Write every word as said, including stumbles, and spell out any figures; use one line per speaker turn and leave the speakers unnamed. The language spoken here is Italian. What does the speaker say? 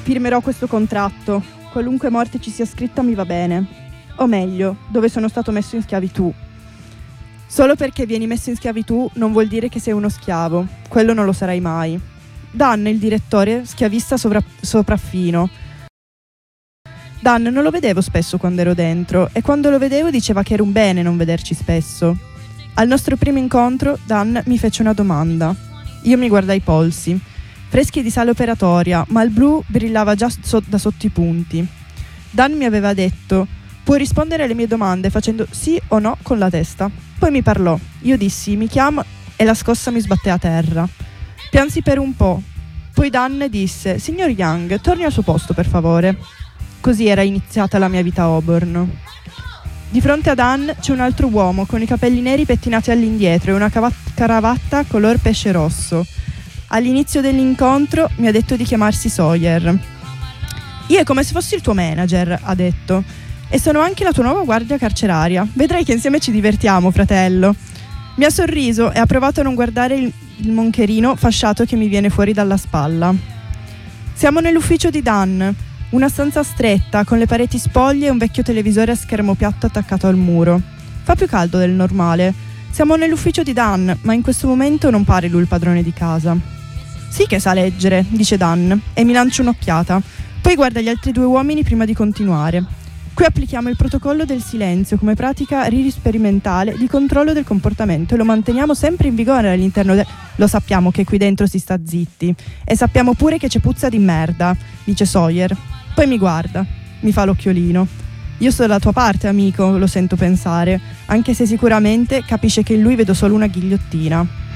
Firmerò questo contratto. Qualunque morte ci sia scritta mi va bene. O meglio, dove sono stato messo in schiavitù. Solo perché vieni messo in schiavitù non vuol dire che sei uno schiavo. Quello non lo sarai mai. Dan, il direttore, schiavista sovra- sopraffino. Dan non lo vedevo spesso quando ero dentro e quando lo vedevo diceva che era un bene non vederci spesso. Al nostro primo incontro Dan mi fece una domanda. Io mi guardai i polsi, freschi di sale operatoria, ma il blu brillava già so- da sotto i punti. Dan mi aveva detto: puoi rispondere alle mie domande facendo sì o no con la testa. Poi mi parlò, io dissi mi chiamo e la scossa mi sbatté a terra. Piansi per un po', poi Dan disse: signor Young, torni al suo posto per favore. Così era iniziata la mia vita a Auburn. Di fronte a Dan c'è un altro uomo con i capelli neri pettinati all'indietro e una cava- cravatta color pesce rosso. All'inizio dell'incontro mi ha detto di chiamarsi Sawyer. Io è come se fossi il tuo manager, ha detto, e sono anche la tua nuova guardia carceraria. Vedrai che insieme ci divertiamo, fratello. Mi ha sorriso e ha provato a non guardare il, il moncherino fasciato che mi viene fuori dalla spalla. Siamo nell'ufficio di Dan. Una stanza stretta, con le pareti spoglie e un vecchio televisore a schermo piatto attaccato al muro. Fa più caldo del normale. Siamo nell'ufficio di Dan, ma in questo momento non pare lui il padrone di casa. Sì che sa leggere, dice Dan, e mi lancia un'occhiata. Poi guarda gli altri due uomini prima di continuare. Qui applichiamo il protocollo del silenzio come pratica sperimentale di controllo del comportamento e lo manteniamo sempre in vigore all'interno del... Lo sappiamo che qui dentro si sta zitti e sappiamo pure che c'è puzza di merda, dice Sawyer. Poi mi guarda, mi fa l'occhiolino. Io sto dalla tua parte, amico, lo sento pensare, anche se sicuramente capisce che in lui vedo solo una ghigliottina.